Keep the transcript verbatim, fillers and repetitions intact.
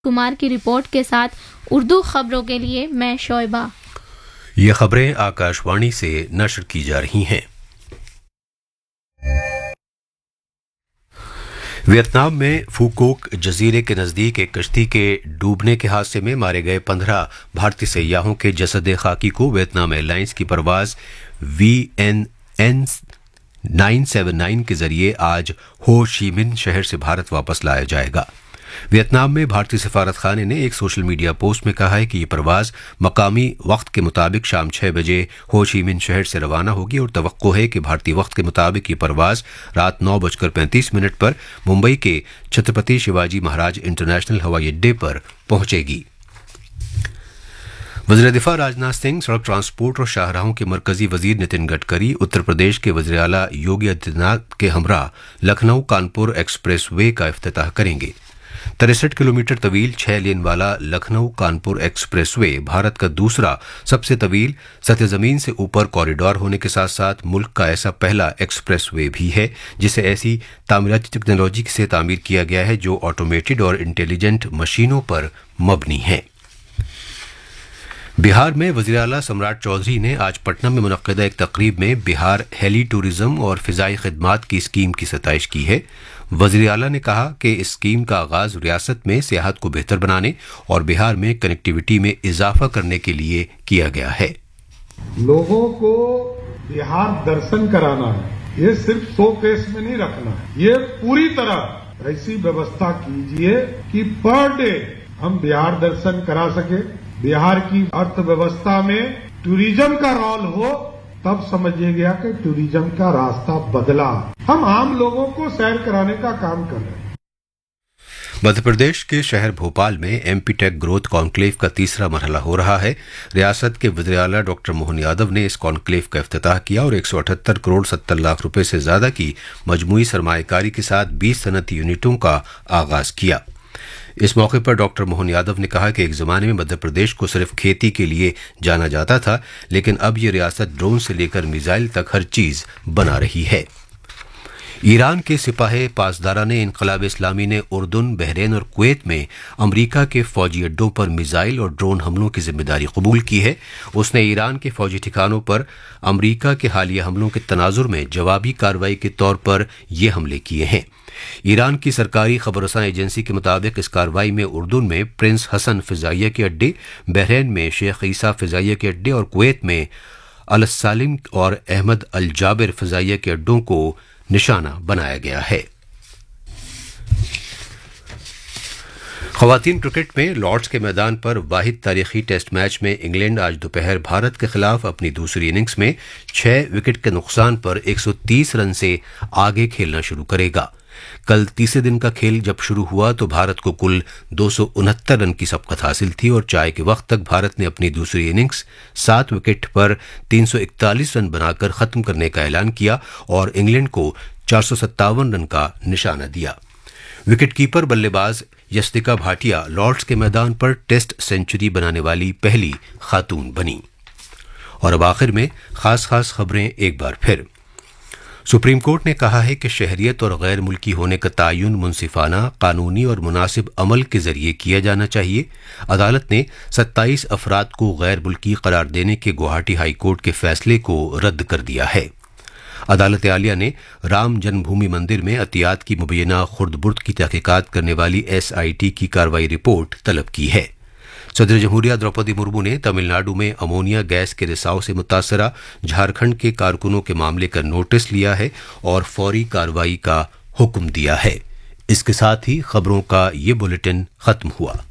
कुमार की रिपोर्ट के साथ उर्दू खबरों के लिए मैं शोएबा। ये खबरें आकाशवाणी से नशर की जा रही हैं। वियतनाम में फूकोक जजीरे के नजदीक एक कश्ती के डूबने के हादसे में मारे गए पंद्रह भारतीय सैयाहों के जसद खाकी को वियतनाम एयरलाइंस की परवाज V N N nine seven nine के जरिए आज हो ची मिन्ह शहर से भारत वापस लाया जाएगा। वियतनाम में भारतीय सफारत खाने ने एक सोशल मीडिया पोस्ट में कहा है कि ये परवाज मकामी वक्त के मुताबिक शाम छह बजे हो ची मिन्ह शहर से रवाना होगी और तवक्को है कि भारतीय वक्त के मुताबिक ये परवाज रात नौ बजकर पैंतीस मिनट पर मुंबई के छत्रपति शिवाजी महाराज इंटरनेशनल हवाई अड्डे पर पहुंचेगी। वज़ीर दिफा राजनाथ सिंह, सड़क ट्रांसपोर्ट और शाहराहों के मरकजी वजीर नितिन गडकरी, उत्तर प्रदेश के वज़ीर आला योगी आदित्यनाथ के हमरा लखनऊ कानपुर एक्सप्रेस वे का इफ्तिताह करेंगे। तिरसठ किलोमीटर तवील छह लेन वाला लखनऊ कानपुर एक्सप्रेस वे भारत का दूसरा सबसे तवील सतह जमीन से ऊपर कॉरिडोर होने के साथ साथ मुल्क का ऐसा पहला एक्सप्रेस वे भी है जिसे ऐसी तामीराती टेक्नोलॉजी से तामीर किया गया है जो ऑटोमेटेड और इंटेलिजेंट मशीनों पर मबनी है। बिहार में वज़ीर आला सम्राट चौधरी ने आज पटना में मुनक्किदा एक तकरीब में बिहार हेली टूरिज्म और फिजाई खिदमात की स्कीम की सताइश की है। वज़ीर आला ने कहा कि इस स्कीम का आगाज रियासत में सियाहत को बेहतर बनाने और बिहार में कनेक्टिविटी में इजाफा करने के लिए किया गया है। लोगों को बिहार दर्शन कराना है, ये सिर्फ शो केस में नहीं रखना है, ये पूरी तरह ऐसी व्यवस्था कीजिए कि पर डे हम बिहार दर्शन करा सके। बिहार की अर्थव्यवस्था में टूरिज्म का रोल हो तब समझिए गया कि टूरिज्म का रास्ता बदला। हम आम लोगों को सैर कराने का काम कर रहे हैं। मध्य प्रदेश के शहर भोपाल में एमपी टेक ग्रोथ कॉन्क्लेव का तीसरा मरहला हो रहा है। रियासत के वज़ीर आला डॉक्टर मोहन यादव ने इस कॉन्क्लेव का इफ्तिताह किया और एक सौ अठहत्तर करोड़ सत्तर लाख रुपए से ज्यादा की मजमूई सरमायाकारी के साथ बीस सनअती यूनिटों का आगाज किया। इस मौके पर डॉक्टर मोहन यादव ने कहा कि एक जमाने में मध्य प्रदेश को सिर्फ खेती के लिए जाना जाता था, लेकिन अब ये रियासत ड्रोन से लेकर मिसाइल तक हर चीज बना रही है। ईरान के सिपाही पासदारा ने इनकलाब इस्लामी ने उर्दून, बहरीन और कुवैत में अमरीका के फौजी अड्डों पर मिसाइल और ड्रोन हमलों की जिम्मेदारी कबूल की है। उसने ईरान के फौजी ठिकानों पर अमरीका के हालिया हमलों के तनाजुर में जवाबी कार्रवाई के तौर पर ये हमले किए हैं। ईरान की सरकारी खबरसां एजेंसी के मुताबिक इस कार्रवाई में उर्दून में प्रिंस हसन फिजाइया के अड्डे, बहरीन में शेख ईसा फिजाइया के अड्डे और कुवैत में अल सालिम और अहमद अल जाबिर फिजाइया के अड्डों को निशाना बनाया गया है। ख़वातीन क्रिकेट में लॉर्ड्स के मैदान पर वाहिद तारीखी टेस्ट मैच में इंग्लैंड आज दोपहर भारत के खिलाफ अपनी दूसरी इनिंग्स में छह विकेट के नुकसान पर एक सौ तीस रन से आगे खेलना शुरू करेगा। कल तीसरे दिन का खेल जब शुरू हुआ तो भारत को कुल दो सौ उनहत्तर रन की सबकत हासिल थी और चाय के वक्त तक भारत ने अपनी दूसरी इनिंग्स सात विकेट पर तीन सौ इकतालीस रन बनाकर खत्म करने का ऐलान किया और इंग्लैंड को चार सौ सत्तावन रन का निशाना दिया। विकेटकीपर बल्लेबाज यस्तिका भाटिया लॉर्ड्स के मैदान पर टेस्ट सेंचुरी बनाने वाली पहली खातून बनी। और अब आखिर में खास खास खबरें एक बार फिर। सुप्रीम कोर्ट ने कहा है कि शहरियत और गैर मुल्की होने का तयन मुनसिफाना, कानूनी और मुनासिब अमल के जरिए किया जाना चाहिए। अदालत ने सत्ताईस अफराद को गैर मुल्की करार देने के गुवाहाटी हाई कोर्ट के फैसले को रद्द कर दिया है। अदालत आलिया ने राम जन्मभूमि मंदिर में अतियात की मुबैना खुर्द-बुर्द की तहकीकात करने वाली एस आई टी की कार्रवाई रिपोर्ट तलब की है। सदर जमहूरिया द्रौपदी मुर्मू ने तमिलनाडु में अमोनिया गैस के रिसाव से मुतासरा झारखंड के कारकुनों के मामले का नोटिस लिया है और फौरी कार्रवाई का हुक्म दिया है। इसके साथ ही खबरों का ये बुलेटिन खत्म हुआ।